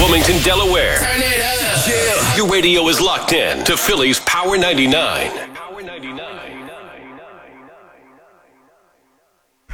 Wilmington, Delaware. Turn it up. Yeah. Your radio is locked in to Philly's Power 99.